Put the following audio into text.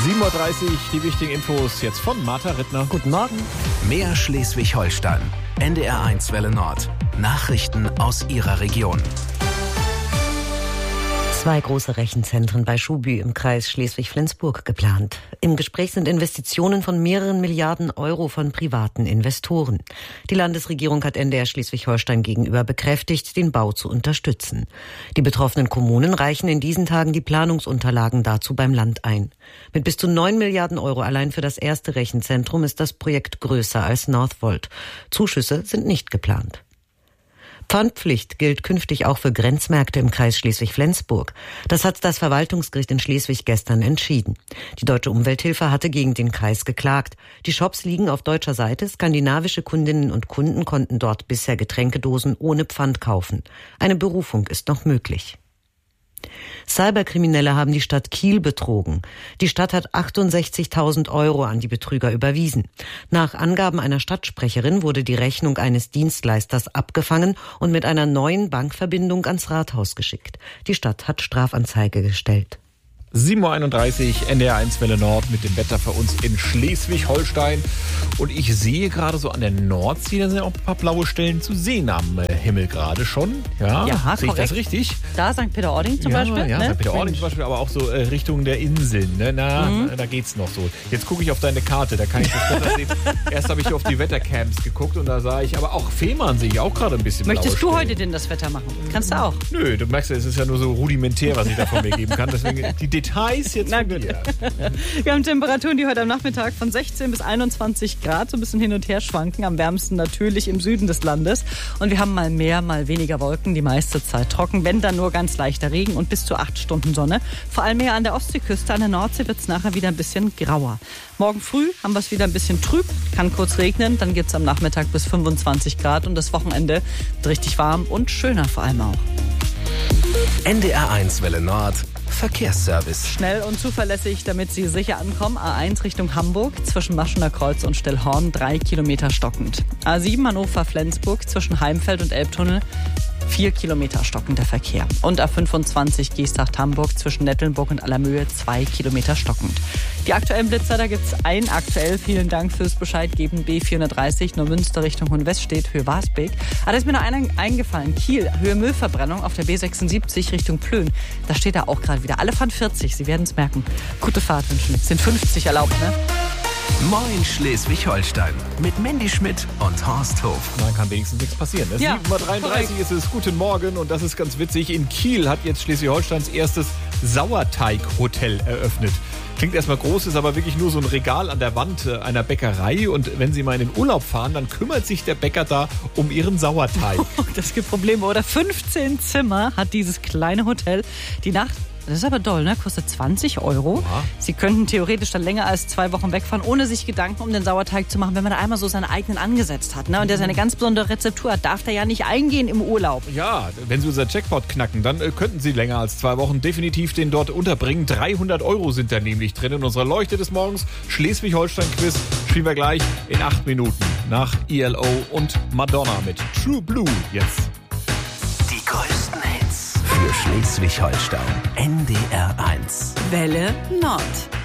7.30 Uhr, die wichtigen Infos jetzt von Martha Rittner. Guten Morgen. Mehr Schleswig-Holstein. NDR1 Welle Nord. Nachrichten aus Ihrer Region. 2 große Rechenzentren bei Schuhbü im Kreis Schleswig-Flensburg geplant. Im Gespräch sind Investitionen von mehreren Milliarden Euro von privaten Investoren. Die Landesregierung hat NDR Schleswig-Holstein gegenüber bekräftigt, den Bau zu unterstützen. Die betroffenen Kommunen reichen in diesen Tagen die Planungsunterlagen dazu beim Land ein. Mit bis zu 9 Milliarden Euro allein für das erste Rechenzentrum ist das Projekt größer als Northvolt. Zuschüsse sind nicht geplant. Pfandpflicht gilt künftig auch für Grenzmärkte im Kreis Schleswig-Flensburg. Das hat das Verwaltungsgericht in Schleswig gestern entschieden. Die Deutsche Umwelthilfe hatte gegen den Kreis geklagt. Die Shops liegen auf deutscher Seite. Skandinavische Kundinnen und Kunden konnten dort bisher Getränkedosen ohne Pfand kaufen. Eine Berufung ist noch möglich. Cyberkriminelle haben die Stadt Kiel betrogen. Die Stadt hat 68.000 Euro an die Betrüger überwiesen. Nach Angaben einer Stadtsprecherin wurde die Rechnung eines Dienstleisters abgefangen und mit einer neuen Bankverbindung ans Rathaus geschickt. Die Stadt hat Strafanzeige gestellt. 7.31 Uhr, NDR1 Welle Nord mit dem Wetter für uns in Schleswig-Holstein. Und ich sehe gerade so an der Nordsee, da sind auch ein paar blaue Stellen zu sehen am Himmel gerade schon. Ja, sehe ich das richtig? Da St. Peter-Ording zum Beispiel. Ja, ne? St. Peter-Ording zum Beispiel, aber auch so Richtung der Inseln. Ne? Da geht's noch so. Jetzt gucke ich auf deine Karte, da kann ich das Wetter sehen. Erst habe ich auf die Wettercamps geguckt und da sah ich, aber auch Fehmarn sehe ich auch gerade ein bisschen Möchtest blaue du Stellen. heute denn das Wetter machen? Kannst du auch. Nö, du merkst ja, es ist ja nur so rudimentär, was ich da von mir geben kann. Deswegen die Details jetzt von dir. Wir haben Temperaturen, die heute am Nachmittag von 16 bis 21 Grad so ein bisschen hin und her schwanken. Am wärmsten natürlich im Süden des Landes. Und wir haben mal mehr, mal weniger Wolken, die meiste Zeit trocken. Wenn dann nur ganz leichter Regen und bis zu 8 Stunden Sonne. Vor allem mehr an der Ostseeküste, an der Nordsee wird es nachher wieder ein bisschen grauer. Morgen früh haben wir es wieder ein bisschen trüb, kann kurz regnen. Dann gibt es am Nachmittag bis 25 Grad und das Wochenende wird richtig warm und schöner vor allem auch. NDR1 Welle Nord. Verkehrsservice. Schnell und zuverlässig, damit Sie sicher ankommen. A1 Richtung Hamburg, zwischen Maschener Kreuz und Stellhorn, 3 Kilometer stockend. A7 Hannover-Flensburg, zwischen Heimfeld und Elbtunnel, 4 Kilometer stockender Verkehr. Und A25 Geesthacht-Hamburg, zwischen Nettelnburg und Allermöhe, 2 Kilometer stockend. Die aktuellen Blitzer, da gibt es einen aktuell. Vielen Dank fürs Bescheid geben. B430, nur Münster Richtung Hohenwest steht, Höhe Wasbeek. Da ist mir noch einer eingefallen. Kiel, Höhe Müllverbrennung auf der B76 Richtung Plön. Da steht da auch gerade wieder. Alle fahren 40, Sie werden es merken. Gute Fahrt wünschen. Es sind 50 erlaubt, ne? Moin Schleswig-Holstein. Mit Mandy Schmidt und Horst Hof. Dann kann wenigstens nichts passieren. Ne? Ja, 7.33 Uhr ist es. Guten Morgen und das ist ganz witzig. In Kiel hat jetzt Schleswig-Holsteins erstes Sauerteig-Hotel eröffnet. Klingt erstmal groß, ist aber wirklich nur so ein Regal an der Wand einer Bäckerei. Und wenn Sie mal in den Urlaub fahren, dann kümmert sich der Bäcker da um Ihren Sauerteig. Das gibt Probleme, oder? 15 Zimmer hat dieses kleine Hotel. Die Nacht, das ist aber doll, ne? Kostet 20 Euro. Ja. Sie könnten theoretisch dann länger als 2 Wochen wegfahren, ohne sich Gedanken um den Sauerteig zu machen. Wenn man da einmal so seinen eigenen angesetzt hat, ne? Und der seine ganz besondere Rezeptur hat, darf der ja nicht eingehen im Urlaub. Ja, wenn Sie unser Jackpot knacken, dann könnten Sie länger als 2 Wochen definitiv den dort unterbringen. 300 Euro sind da nämlich drin in unserer Leuchte des Morgens. Schleswig-Holstein-Quiz spielen wir gleich in 8 Minuten nach ELO und Madonna mit True Blue jetzt. Die größten Hits für Schleswig-Holstein. NDR1. Welle Nord.